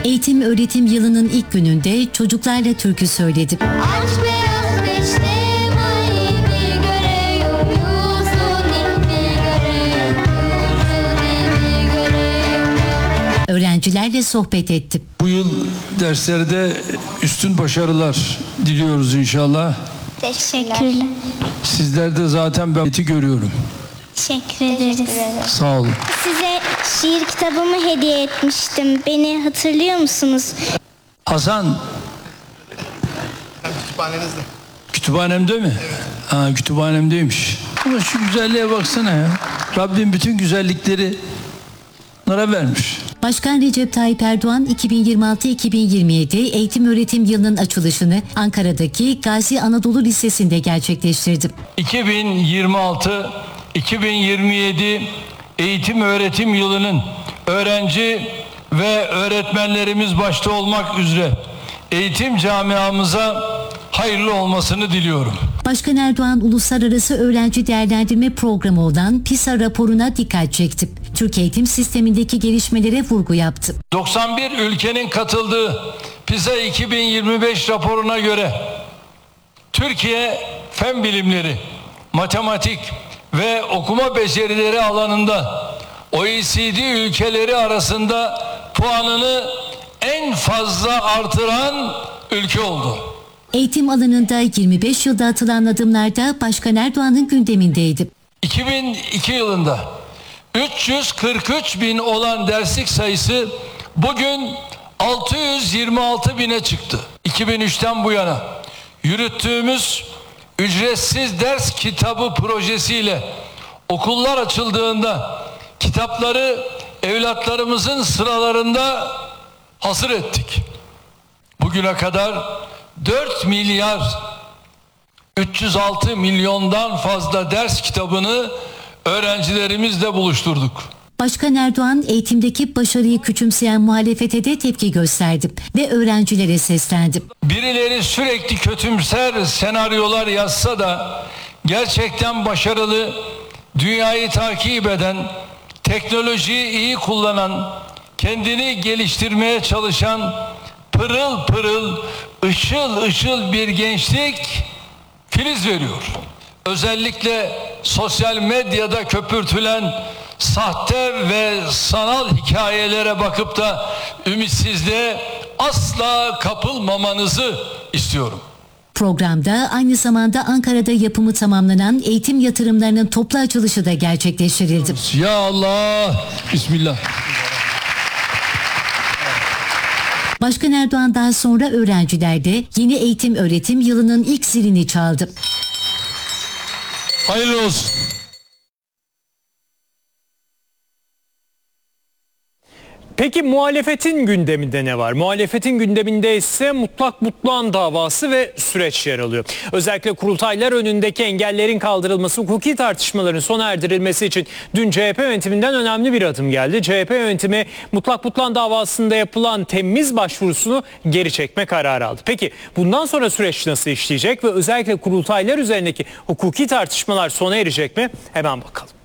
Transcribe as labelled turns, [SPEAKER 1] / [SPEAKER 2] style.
[SPEAKER 1] Eğitim öğretim yılının ilk gününde çocuklarla türkü söyledim.
[SPEAKER 2] Aç beyaz beşte vay bir göreyim Yusuf bir göreyim bir göreyim.
[SPEAKER 1] Öğrencilerle sohbet ettim.
[SPEAKER 3] Bu yıl derslerde üstün başarılar diliyoruz inşallah.
[SPEAKER 2] Teşekkürler.
[SPEAKER 3] Sizlerde zaten ben görüyorum.
[SPEAKER 2] Teşekkür ederiz.
[SPEAKER 3] Sağ olun.
[SPEAKER 2] Size şiir kitabımı hediye etmiştim. Beni hatırlıyor musunuz?
[SPEAKER 3] Hasan.
[SPEAKER 4] Kütüphanenizde.
[SPEAKER 3] Kütüphanemde mi? Evet. Ha, kütüphanemdeymiş. Ama şu güzelliğe baksana ya. Rabbim bütün güzellikleri onlara vermiş.
[SPEAKER 1] Başkan Recep Tayyip Erdoğan 2026-2027 eğitim öğretim yılının açılışını Ankara'daki Gazi Anadolu Lisesi'nde gerçekleştirdi.
[SPEAKER 5] 2026-2027 eğitim öğretim yılının öğrenci ve öğretmenlerimiz başta olmak üzere eğitim camiamıza hayırlı olmasını diliyorum.
[SPEAKER 1] Başkan Erdoğan uluslararası öğrenci değerlendirme programı olan PISA raporuna dikkat çekti. Türk eğitim sistemindeki gelişmelere vurgu yaptı.
[SPEAKER 5] 91 ülkenin katıldığı PISA 2025 raporuna göre Türkiye fen bilimleri, matematik ve okuma becerileri alanında OECD ülkeleri arasında puanını en fazla artıran ülke oldu.
[SPEAKER 1] Eğitim alanında 25 yılda atılan adımlar da Başkan Erdoğan'ın gündemindeydi.
[SPEAKER 5] 2002 yılında 343 bin olan derslik sayısı bugün 626 bine çıktı. 2003'ten bu yana yürüttüğümüz ücretsiz ders kitabı projesiyle okullar açıldığında kitapları evlatlarımızın sıralarında hazır ettik. Bugüne kadar 4 milyar 306 milyondan fazla ders kitabını öğrencilerimizle buluşturduk.
[SPEAKER 1] Başkan Erdoğan eğitimdeki başarıyı küçümseyen muhalefete de tepki gösterdi ve öğrencilere seslendi.
[SPEAKER 5] Birileri sürekli kötümser senaryolar yazsa da gerçekten başarılı, dünyayı takip eden, teknolojiyi iyi kullanan, kendini geliştirmeye çalışan, pırıl pırıl, ışıl ışıl bir gençlik filiz veriyor. Özellikle sosyal medyada köpürtülen sahte ve sanal hikayelere bakıp da ümitsizliğe asla kapılmamanızı istiyorum.
[SPEAKER 1] Programda aynı zamanda Ankara'da yapımı tamamlanan eğitim yatırımlarının toplu açılışı da gerçekleştirildi.
[SPEAKER 3] Ya Allah. Bismillah.
[SPEAKER 1] Başkan Erdoğan daha sonra öğrencilerde yeni eğitim öğretim yılının ilk zilini çaldı.
[SPEAKER 3] Hayırlı olsun.
[SPEAKER 6] Peki muhalefetin gündeminde ne var? Muhalefetin gündeminde ise mutlak mutluğan davası ve süreç yer alıyor. Özellikle kurultaylar önündeki engellerin kaldırılması, hukuki tartışmaların sona erdirilmesi için dün CHP yönetiminden önemli bir adım geldi. CHP yönetimi mutlak mutluğan davasında yapılan temiz başvurusunu geri çekme kararı aldı. Peki bundan sonra süreç nasıl işleyecek ve özellikle kurultaylar üzerindeki hukuki tartışmalar sona erecek mi? Hemen bakalım.